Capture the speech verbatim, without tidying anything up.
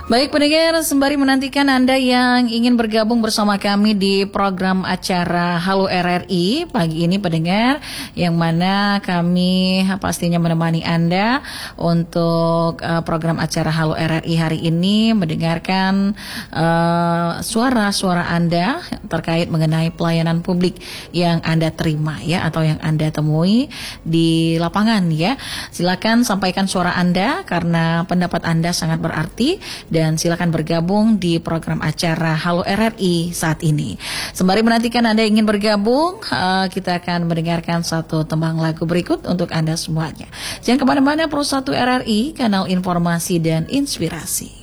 Baik pendengar, sembari menantikan Anda yang ingin bergabung bersama kami di program acara Halo R R I pagi ini pendengar, yang mana kami pastinya menemani Anda untuk uh, program acara Halo R R I hari ini, mendengarkan uh, suara-suara Anda terkait mengenai pelayanan publik yang Anda terima ya, atau yang Anda temui di lapangan ya. Silakan sampaikan suara Anda karena pendapat Anda sangat berarti, dan silakan bergabung di program acara Halo R R I saat ini. Sembari menantikan Anda ingin bergabung, uh, kita akan mendengarkan satu tembang lagu berikut untuk Anda semuanya. Jangan kemana-mana, Pro satu R R I, kanal informasi dan inspirasi.